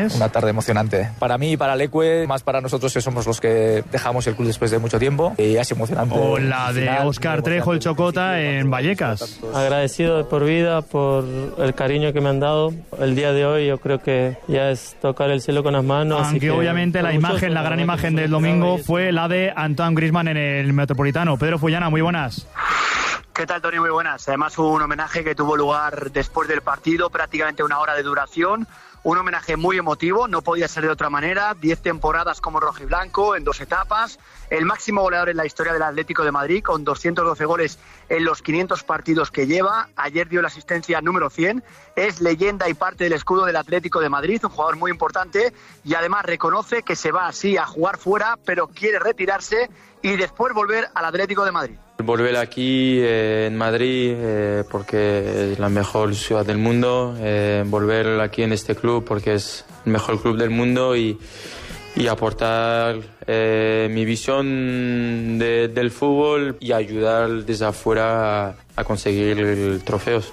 Leganés. Una tarde emocionante. Para mí y para Leque, más para nosotros que somos los que dejamos el club después de mucho tiempo. Y es emocionante. O la de Óscar Trejo, el Chocota, en Vallecas. Agradecido de por vida por el cariño que me han dado. El día de hoy yo creo que ya es tocar el cielo con las manos. Aunque obviamente la imagen, la gran imagen del domingo fue la de Antoine Griezmann en el Metropolitano. Pedro Fullana, muy buenas. ¿Qué tal, Tony? Muy buenas. Además, hubo un homenaje que tuvo lugar después del partido, prácticamente una hora de duración. Un homenaje muy emotivo, no podía ser de otra manera. 10 temporadas como rojiblanco en 2 etapas. El máximo goleador en la historia del Atlético de Madrid, con 212 goles en los 500 partidos que lleva. Ayer dio la asistencia número 100. Es leyenda y parte del escudo del Atlético de Madrid, un jugador muy importante. Y además reconoce que se va así a jugar fuera, pero quiere retirarse y después volver al Atlético de Madrid. Volver aquí en Madrid porque es la mejor ciudad del mundo, volver aquí en este club porque es el mejor club del mundo y aportar mi visión del fútbol y ayudar desde afuera a conseguir trofeos.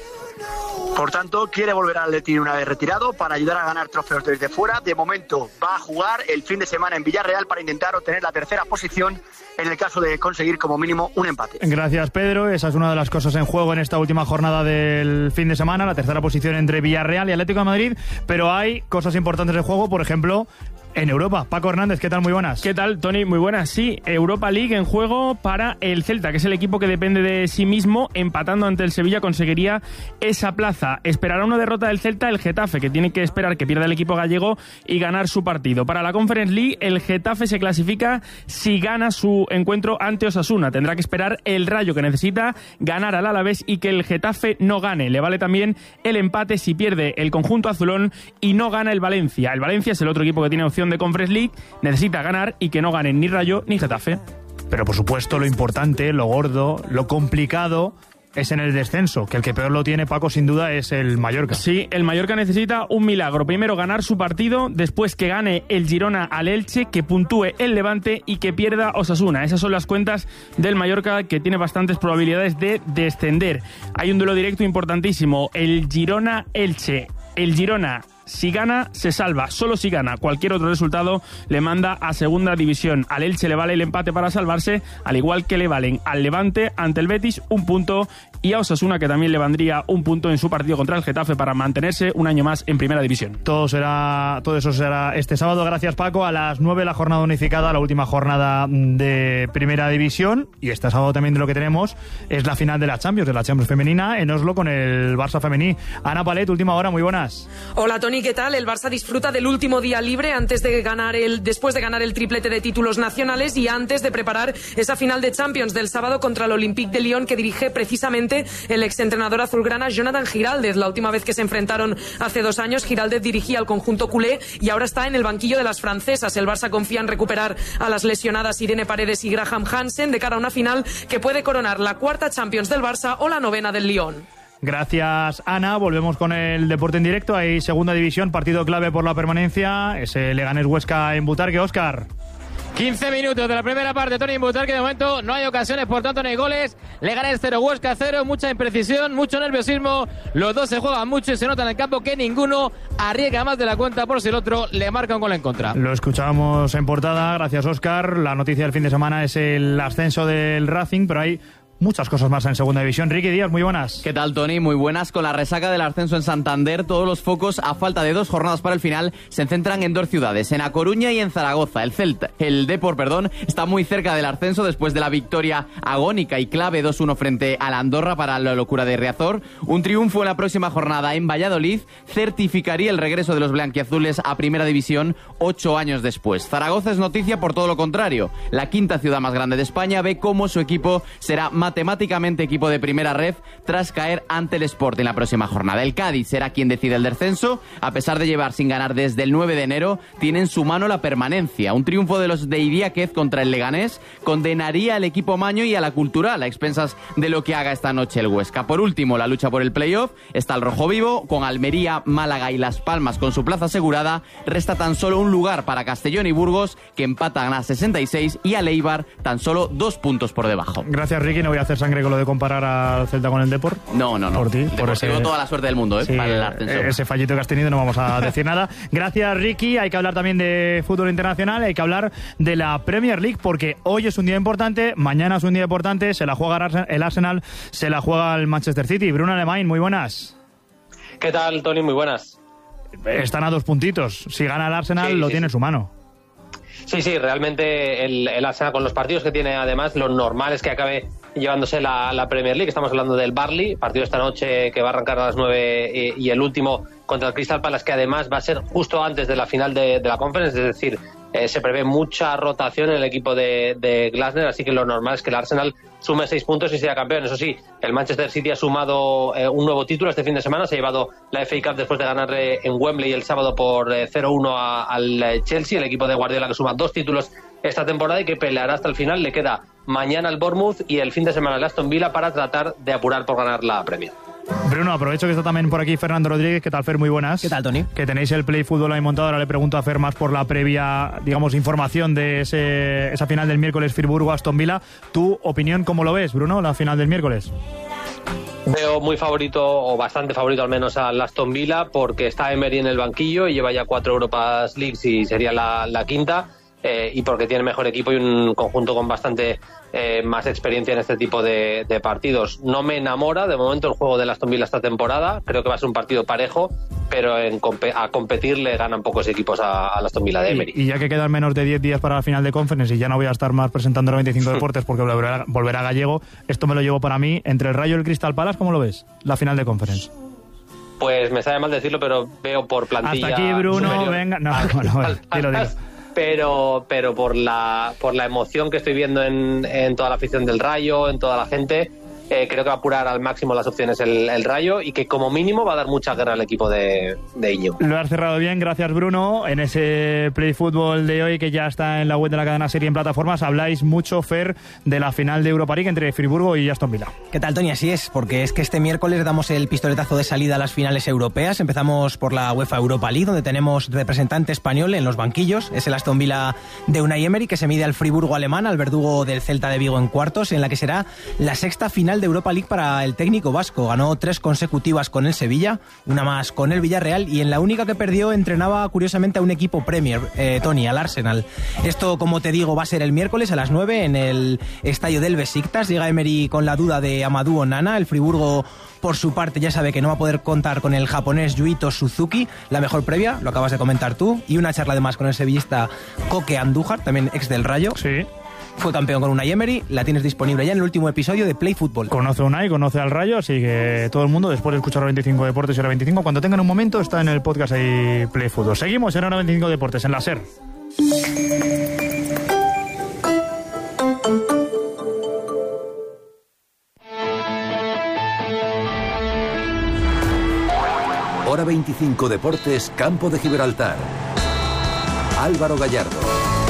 Por tanto, quiere volver al Atleti una vez retirado para ayudar a ganar trofeos desde fuera. De momento va a jugar el fin de semana en Villarreal para intentar obtener la tercera posición en el caso de conseguir como mínimo un empate. Gracias, Pedro. Esa es una de las cosas en juego en esta última jornada del fin de semana, la tercera posición entre Villarreal y Atlético de Madrid. Pero hay cosas importantes en juego, por ejemplo, en Europa. Paco Hernández, ¿qué tal? Muy buenas. ¿Qué tal, Tony? Muy buenas. Sí, Europa League en juego para el Celta, que es el equipo que depende de sí mismo. Empatando ante el Sevilla conseguiría esa plaza. Esperará una derrota del Celta el Getafe, que tiene que esperar que pierda el equipo gallego y ganar su partido. Para la Conference League, el Getafe se clasifica si gana su encuentro ante Osasuna. Tendrá que esperar el Rayo, que necesita ganar al Alavés y que el Getafe no gane. Le vale también el empate si pierde el conjunto azulón y no gana el Valencia. El Valencia es el otro equipo que tiene opción de Conference League, necesita ganar y que no ganen ni Rayo ni Getafe. Pero por supuesto lo importante, lo gordo, lo complicado es en el descenso, que el que peor lo tiene, Paco, sin duda es el Mallorca. Sí, el Mallorca necesita un milagro. Primero ganar su partido, después que gane el Girona al Elche, que puntúe el Levante y que pierda Osasuna. Esas son las cuentas del Mallorca, que tiene bastantes probabilidades de descender. Hay un duelo directo importantísimo, el Girona-Elche. El Girona, si gana, se salva. Solo si gana. Cualquier otro resultado le manda a segunda división. Al Elche le vale el empate para salvarse, al igual que le valen al Levante ante el Betis 1 punto y a Osasuna, que también le valdría 1 punto en su partido contra el Getafe para mantenerse un año más en primera división. Todo eso será este sábado. Gracias, Paco. A las 9 la jornada unificada, la última jornada de primera división. Y este sábado también de lo que tenemos es la final de la Champions femenina en Oslo con el Barça femení. Ana Palet, última hora, muy buenas. Hola, Tony, ¿qué tal? El Barça disfruta del último día libre después de ganar el triplete de títulos nacionales y antes de preparar esa final de Champions del sábado contra el Olympique de Lyon, que dirige precisamente el exentrenador azulgrana Jonathan Giraldez. La última vez que se enfrentaron hace 2 años, Giraldez dirigía al conjunto culé y ahora está en el banquillo de las francesas. El Barça confía en recuperar a las lesionadas Irene Paredes y Graham Hansen de cara a una final que puede coronar la 4ª Champions del Barça o la 9ª del Lyon. Gracias, Ana. Volvemos con el deporte en directo. Hay segunda división, partido clave por la permanencia. Ese Leganés-Huesca en Butarque. Óscar. 15 minutos de la primera parte, Tony, en Butarque. De momento no hay ocasiones, por tanto no hay goles. Leganés 0, Huesca 0, mucha imprecisión, mucho nerviosismo. Los dos se juegan mucho y se nota en el campo que ninguno arriesga más de la cuenta por si el otro le marca un gol en contra. Lo escuchamos en portada, gracias, Óscar. La noticia del fin de semana es el ascenso del Racing, pero hay muchas cosas más en segunda división. Ricky Díaz, muy buenas. ¿Qué tal, Tony? Muy buenas. Con la resaca del ascenso en Santander, todos los focos, a falta de 2 jornadas para el final, se centran en 2 ciudades, en A Coruña y en Zaragoza. El Depor, está muy cerca del ascenso después de la victoria agónica y clave 2-1 frente a la Andorra para la locura de Riazor. Un triunfo en la próxima jornada en Valladolid certificaría el regreso de los blanquiazules a primera división 8 años después. Zaragoza es noticia por todo lo contrario. La 5ª ciudad más grande de España ve cómo su equipo será matemáticamente equipo de primera red tras caer ante el Sport en la próxima jornada. El Cádiz será quien decide el descenso. A pesar de llevar sin ganar desde el 9 de enero, tiene en su mano la permanencia. Un triunfo de los de Idiáquez contra el Leganés condenaría al equipo maño y a la Cultural a expensas de lo que haga esta noche el Huesca. Por último, la lucha por el playoff está el rojo vivo, con Almería, Málaga y Las Palmas con su plaza asegurada. Resta tan solo un lugar para Castellón y Burgos, que empatan a 66, y a Eibar tan solo 2 puntos por debajo. Gracias, Ricky. No voy voy a hacer sangre con lo de comparar al Celta con el Depor. No. Por ti. Por ese, toda la suerte del mundo, sí, para el ascenso. Ese fallito que has tenido no vamos a decir nada. Gracias, Ricky. Hay que hablar también de fútbol internacional, hay que hablar de la Premier League, porque hoy es un día importante, mañana es un día importante, se la juega el Arsenal, se la juega el Manchester City. Bruno Alemán, muy buenas. ¿Qué tal, Tony? Muy buenas. Están a 2 puntitos. Si gana el Arsenal, lo tiene en su mano. Sí, realmente el Arsenal, con los partidos que tiene, además, lo normal es que acabe llevándose la Premier League. Estamos hablando del Burnley, partido esta noche que va a arrancar a las 9 y el último contra el Crystal Palace, que además va a ser justo antes de la final de la Conference, es decir, se prevé mucha rotación en el equipo de Glasner, así que lo normal es que el Arsenal sume 6 puntos y sea campeón. Eso sí, el Manchester City ha sumado un nuevo título este fin de semana, se ha llevado la FA Cup después de ganar en Wembley el sábado por 0-1 al Chelsea, el equipo de Guardiola que suma 2 títulos esta temporada y que peleará hasta el final. Le queda mañana el Bournemouth y el fin de semana el Aston Villa para tratar de apurar por ganar la Premier. Bruno, aprovecho que está también por aquí Fernando Rodríguez. ¿Qué tal, Fer? Muy buenas. ¿Qué tal, Tony? Que tenéis el Play Fútbol ahí montado. Ahora le pregunto a Fer más por la previa, digamos, información de esa final del miércoles Friburgo-Aston Villa. ¿Tu opinión cómo lo ves, Bruno, la final del miércoles? Veo muy favorito, o bastante favorito al menos, al Aston Villa, porque está Emery en el banquillo y lleva ya 4 Europas Leagues y sería la quinta. Y porque tiene mejor equipo y un conjunto con bastante más experiencia en este tipo de partidos. No me enamora de momento el juego del Aston Villa esta temporada, creo que va a ser un partido parejo, pero a competir le ganan pocos equipos al Aston Villa de Emery. Y ya que quedan menos de 10 días para la final de Conference y ya no voy a estar más presentando 95 Deportes porque volverá Gallego, esto me lo llevo para mí, entre el Rayo y el Crystal Palace, ¿cómo lo ves? La final de Conference. Pues me sabe mal decirlo, pero veo por plantilla hasta aquí, Bruno, superior. Venga, dilo. Pero por la emoción que estoy viendo en toda la afición del Rayo, en toda la gente, creo que va a apurar al máximo las opciones el Rayo y que como mínimo va a dar mucha guerra al equipo de Íñigo. Lo has cerrado bien, gracias, Bruno. En ese Play Fútbol de hoy, que ya está en la web de la cadena Serie en plataformas, habláis mucho, Fer, de la final de Europa League entre Friburgo y Aston Villa. ¿Qué tal, Tony? Así es, porque es que este miércoles damos el pistoletazo de salida a las finales europeas. Empezamos por la UEFA Europa League, donde tenemos representante español en los banquillos. Es el Aston Villa de Unai Emery, que se mide al Friburgo alemán, al verdugo del Celta de Vigo en cuartos, en la que será la 6ª final de Europa League para el técnico vasco. Ganó 3 consecutivas con el Sevilla, una más con el Villarreal, y en la única que perdió entrenaba curiosamente a un equipo Premier, Tony, al Arsenal. Esto, como te digo, va a ser el miércoles a las 9 en el estadio del Besiktas. Llega Emery con la duda de Amadou Onana. El Friburgo, por su parte, ya sabe que no va a poder contar con el japonés Yuito Suzuki. La mejor previa, lo acabas de comentar tú, y una charla además con el sevillista Koke Andújar, también ex del Rayo. Sí. Fue campeón con Unai Emery, la tienes disponible ya en el último episodio de Play Fútbol. Conoce a Unai, conoce al Rayo, así que todo el mundo, después de escuchar 25 Deportes y Hora 25, cuando tengan un momento, está en el podcast ahí Play Fútbol. Seguimos en Hora 25 Deportes, en la SER. Hora 25 Deportes, Campo de Gibraltar. Álvaro Gallardo.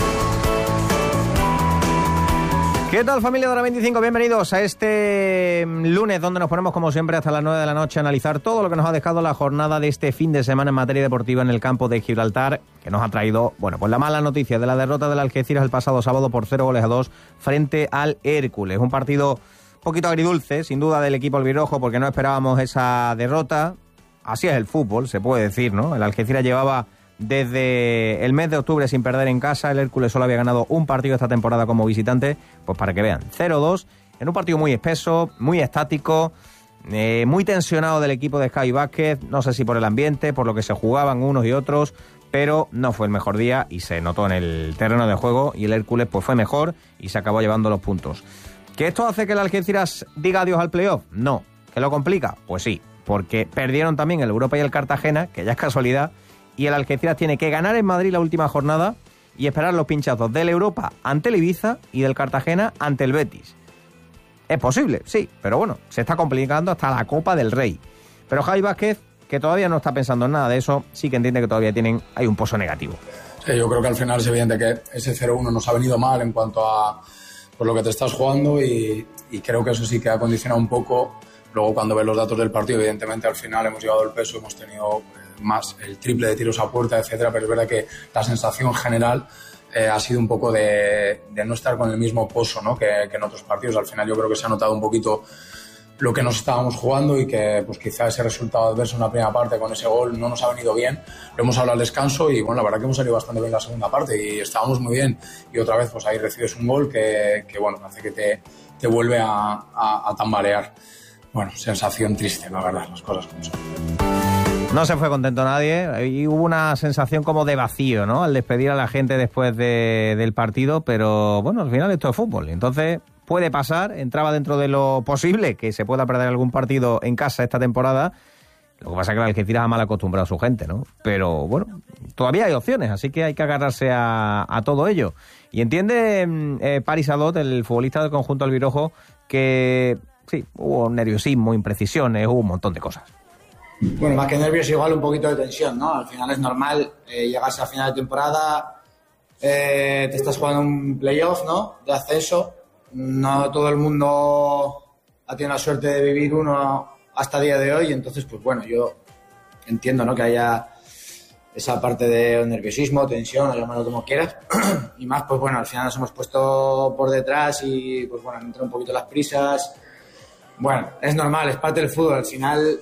¿Qué tal, familia de Hora 25? Bienvenidos a este lunes, donde nos ponemos como siempre hasta las 9 de la noche a analizar todo lo que nos ha dejado la jornada de este fin de semana en materia deportiva en el campo de Gibraltar, que nos ha traído, bueno, pues la mala noticia de la derrota del Algeciras el pasado sábado por 0-2 frente al Hércules. Un partido un poquito agridulce, sin duda, del equipo albirrojo, porque no esperábamos esa derrota. Así es el fútbol, se puede decir, ¿no? El Algeciras llevaba desde el mes de octubre sin perder en casa. El Hércules solo había ganado un partido esta temporada como visitante. Pues para que vean, 0-2 en un partido muy espeso, muy estático, muy tensionado del equipo de Javi Vázquez. No sé si por el ambiente, por lo que se jugaban unos y otros, pero no fue el mejor día y se notó en el terreno de juego, y el Hércules pues fue mejor y se acabó llevando los puntos. ¿Que esto hace que el Algeciras diga adiós al playoff? No. ¿Que lo complica? Pues sí, porque perdieron también el Europa y el Cartagena, que ya es casualidad, y el Algeciras tiene que ganar en Madrid la última jornada y esperar los pinchazos del Europa ante el Ibiza y del Cartagena ante el Betis. Es posible, sí, pero bueno, se está complicando hasta la Copa del Rey. Pero Javi Vázquez, que todavía no está pensando en nada de eso, sí que entiende que todavía hay un pozo negativo. Sí, yo creo que al final es evidente que ese 0-1 nos ha venido mal en cuanto a por lo que te estás jugando, y creo que eso sí que ha condicionado un poco. Luego, cuando ves los datos del partido, evidentemente al final hemos llevado el peso, hemos tenido más el triple de tiros a puerta, etcétera, pero es verdad que la sensación general ha sido un poco de no estar con el mismo pozo, ¿no? que en otros partidos. Al final yo creo que se ha notado un poquito lo que nos estábamos jugando y que pues quizá ese resultado adverso en la primera parte con ese gol no nos ha venido bien. Lo hemos hablado al descanso y bueno, la verdad que hemos salido bastante bien la segunda parte y estábamos muy bien. Y otra vez pues ahí recibes un gol que bueno, hace que te vuelve a tambalear. Bueno, sensación triste, la verdad, las cosas como son. No se fue contento nadie y hubo una sensación como de vacío, ¿no? Al despedir a la gente después del partido, pero bueno, al final esto es fútbol. Entonces puede pasar, entraba dentro de lo posible que se pueda perder algún partido en casa esta temporada. Lo que pasa es que el Algeciras ha mal acostumbrado a su gente, ¿no? Pero bueno, todavía hay opciones, así que hay que agarrarse a todo ello. Y entiende Paris Adot, el futbolista del conjunto albirojo, que sí, hubo nerviosismo, imprecisiones, hubo un montón de cosas. Bueno, más que nervios, igual un poquito de tensión, ¿no? Al final es normal, llegarse a final de temporada, te estás jugando un playoff, ¿no? De ascenso. No todo el mundo ha tenido la suerte de vivir uno hasta el día de hoy, entonces, pues bueno, yo entiendo, ¿no? Que haya esa parte de nerviosismo, tensión, llámalo como quieras. Y más, pues bueno, al final nos hemos puesto por detrás y, pues bueno, han entrado un poquito las prisas. Bueno, es normal, es parte del fútbol. Al final...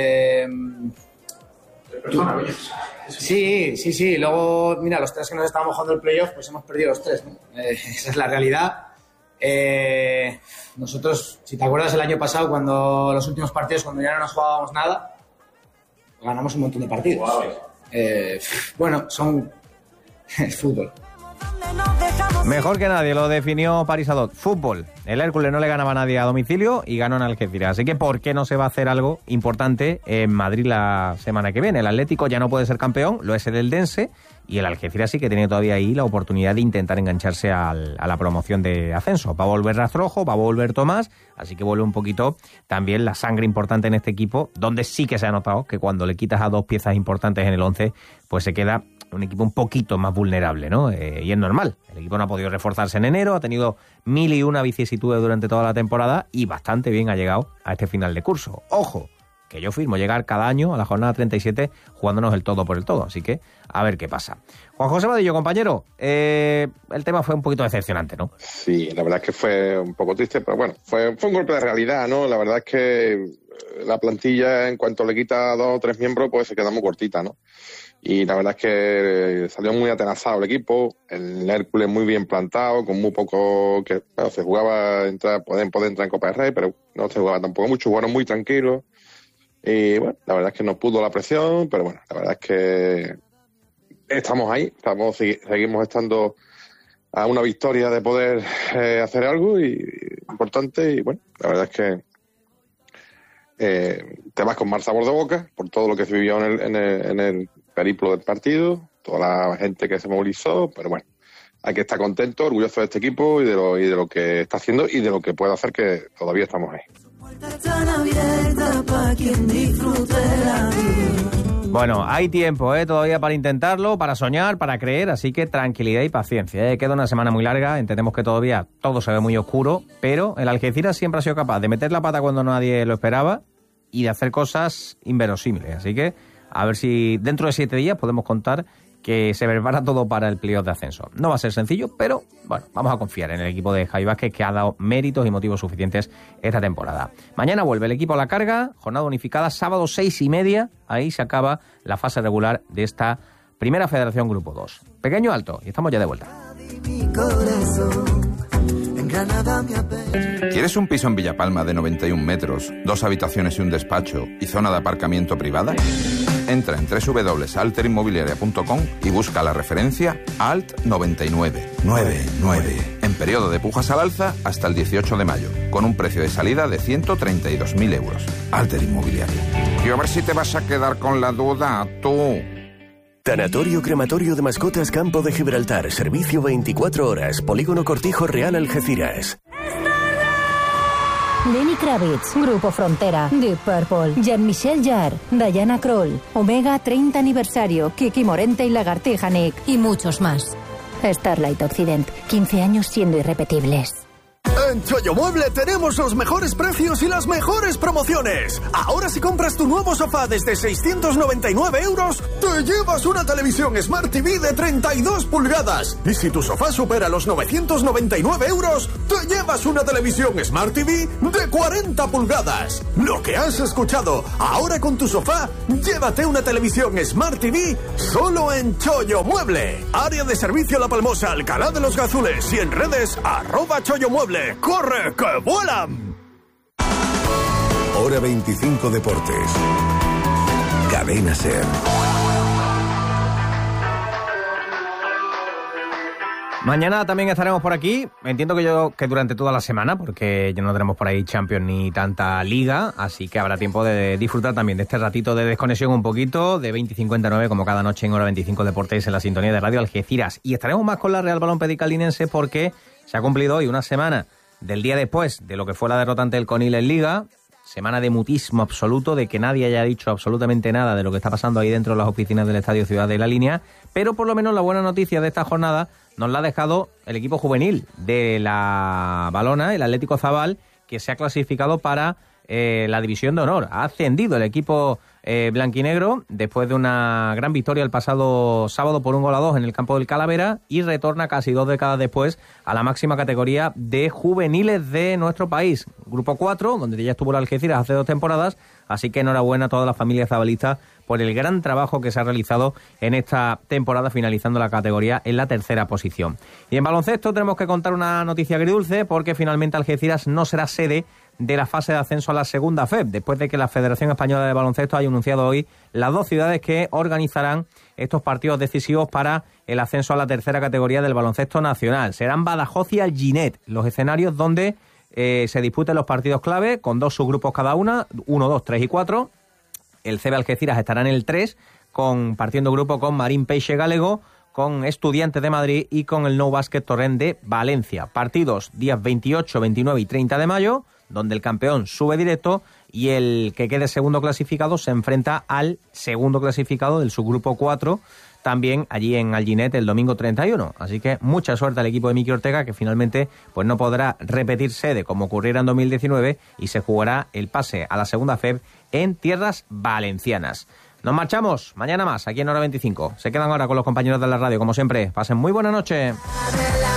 Sí. Luego, mira, los tres que nos estábamos jugando el playoff, pues hemos perdido los tres, ¿no? Esa es la realidad. Nosotros, si te acuerdas el año pasado, cuando los últimos partidos, cuando ya no nos jugábamos nada, ganamos un montón de partidos. Wow. Bueno, son... es fútbol. Mejor que nadie lo definió Paris Adot. Fútbol. El Hércules no le ganaba a nadie a domicilio y ganó en Algeciras. Así que ¿por qué no se va a hacer algo importante en Madrid la semana que viene? El Atlético ya no puede ser campeón, lo es el Eldense, y el Algeciras sí que tiene todavía ahí la oportunidad de intentar engancharse a la promoción de ascenso. Va a volver Rastrojo, va a volver Tomás, así que vuelve un poquito también la sangre importante en este equipo, donde sí que se ha notado que cuando le quitas a dos piezas importantes en el 11, pues se queda un equipo un poquito más vulnerable, ¿no? Y es normal. El equipo no ha podido reforzarse en enero, ha tenido 1001 vicisitudes durante toda la temporada y bastante bien ha llegado a este final de curso. ¡Ojo! Que yo firmo llegar cada año a la jornada 37 jugándonos el todo por el todo. Así que a ver qué pasa. Juan José Vadillo, compañero, el tema fue un poquito decepcionante, ¿no? Sí, la verdad es que fue un poco triste, pero bueno, fue un golpe de realidad, ¿no? La verdad es que la plantilla, en cuanto le quita 2 o 3 miembros, pues se queda muy cortita, ¿no? Y la verdad es que salió muy atenazado el equipo, el Hércules muy bien plantado, con muy poco que bueno, se jugaba, poder entrar en Copa del Rey, pero no se jugaba tampoco mucho, jugaron muy tranquilos. Y bueno, la verdad es que nos pudo la presión, pero bueno, la verdad es que estamos ahí, seguimos estando a una victoria de poder hacer algo importante y bueno, la verdad es que te vas con mal sabor de boca por todo lo que se vivió en el periplo del partido, toda la gente que se movilizó, pero bueno, hay que estar contento, orgulloso de este equipo y de lo que está haciendo y de lo que puede hacer, que todavía estamos ahí. Bueno, hay tiempo todavía para intentarlo, para soñar, para creer, así que tranquilidad y paciencia. Queda una semana muy larga, entendemos que todavía todo se ve muy oscuro, pero el Algeciras siempre ha sido capaz de meter la pata cuando nadie lo esperaba y de hacer cosas inverosímiles. Así que a ver si dentro de 7 días podemos contar que se prepara todo para el playoff de ascenso. No va a ser sencillo, pero bueno, vamos a confiar en el equipo de Javi Vázquez, que ha dado méritos y motivos suficientes esta temporada. Mañana vuelve el equipo a la carga, jornada unificada, sábado 6:30, ahí se acaba la fase regular de esta primera federación Grupo 2. Pequeño alto y estamos ya de vuelta. ¿Quieres un piso en Villapalma de 91 metros, 2 habitaciones y un despacho y zona de aparcamiento privada? Entra en www.alterinmobiliaria.com y busca la referencia ALT99. En periodo de pujas al alza hasta el 18 de mayo, con un precio de salida de 132.000 euros. Alter Inmobiliaria. Y a ver si te vas a quedar con la duda, tú. Tanatorio Crematorio de Mascotas Campo de Gibraltar. Servicio 24 horas. Polígono Cortijo Real Algeciras. Lenny Kravitz, Grupo Frontera, Deep Purple, Jean-Michel Jarre, Diana Krall, Omega 30 aniversario, Kiki Morente y Lagartija Nick y muchos más. Starlight Occident, 15 años siendo irrepetibles. en Chollo Mueble tenemos los mejores precios y las mejores promociones. Ahora si compras tu nuevo sofá desde 699 euros, te llevas una televisión Smart TV de 32 pulgadas. Y si tu sofá supera los 999 euros, te llevas una televisión Smart TV de 40 pulgadas. Lo que has escuchado, ahora con tu sofá, llévate una televisión Smart TV solo en Chollo Mueble. Área de servicio La Palmosa, Alcalá de los Gazules y en redes @CholloMueble. ¡Corre, que vuelan! Hora 25 Deportes. Cadena SER. Mañana también estaremos por aquí. Entiendo que durante toda la semana, porque ya no tenemos por ahí Champions ni tanta liga, así que habrá tiempo de disfrutar también de este ratito de desconexión un poquito, de 20:59 como cada noche en Hora 25 Deportes en la sintonía de Radio Algeciras. Y estaremos más con la Real Balompédica Linense porque se ha cumplido hoy una semana del día después de lo que fue la derrota ante el Conil en Liga. Semana de mutismo absoluto, de que nadie haya dicho absolutamente nada de lo que está pasando ahí dentro de las oficinas del Estadio Ciudad de la Línea, pero por lo menos la buena noticia de esta jornada nos la ha dejado el equipo juvenil de la Balona, el Atlético Zabal, que se ha clasificado para la División de Honor. Ha ascendido el equipo blanquinegro después de una gran victoria el pasado sábado por 1-2 en el campo del Calavera y retorna casi 2 décadas después a la máxima categoría de juveniles de nuestro país. Grupo 4, donde ya estuvo el Algeciras hace 2 temporadas, así que enhorabuena a toda la familia zabalista por el gran trabajo que se ha realizado en esta temporada, finalizando la categoría en la 3ª posición. Y en baloncesto tenemos que contar una noticia agridulce porque finalmente Algeciras no será sede de la fase de ascenso a la segunda FEB, después de que la Federación Española de Baloncesto haya anunciado hoy las 2 ciudades que organizarán estos partidos decisivos para el ascenso a la 3ª categoría del baloncesto nacional. Serán Badajoz y Alginet, los escenarios donde se disputen los partidos clave, con 2 subgrupos cada una, 1, 2, 3 y 4. El CB Algeciras estará en el 3, compartiendo grupo con Marín Peixe Galego, con Estudiantes de Madrid y con el Nou Basket Torrent de Valencia. Partidos días 28, 29 y 30 de mayo, donde el campeón sube directo y el que quede segundo clasificado se enfrenta al segundo clasificado del subgrupo 4, también allí en Alginet el domingo 31. Así que mucha suerte al equipo de Miki Ortega, que finalmente pues no podrá repetir sede como ocurriera en 2019 y se jugará el pase a la segunda FEB en tierras valencianas. Nos marchamos, mañana más, aquí en Hora 25. Se quedan ahora con los compañeros de la radio, como siempre. Pasen muy buena noche.